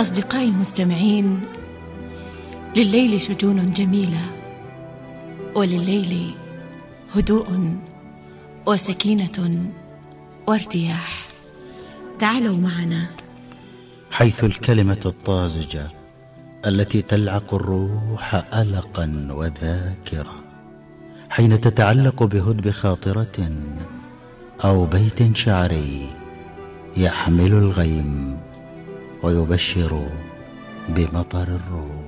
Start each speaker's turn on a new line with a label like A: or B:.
A: أصدقائي المستمعين، لليل شجون جميلة، ولليل هدوء وسكينة وارتياح. تعالوا معنا
B: حيث الكلمة الطازجة التي تلعق الروح ألقا وذاكرة، حين تتعلق بهدب خاطرة أو بيت شعري يحمل الغيم ويبشر بمطر الروح.